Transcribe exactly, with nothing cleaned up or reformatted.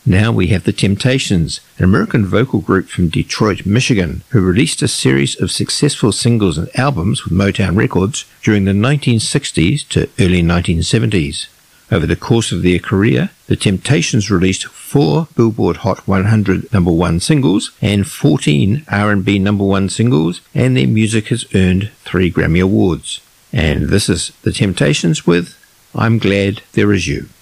Now we have The Temptations, an American vocal group from Detroit, Michigan, who released a series of successful singles and albums with Motown Records during the nineteen sixties to early nineteen seventies. Over the course of their career, The Temptations released four Billboard Hot one hundred number one singles and fourteen R and B number one singles, and their music has earned three Grammy Awards. And this is The Temptations with I'm Glad There Is You.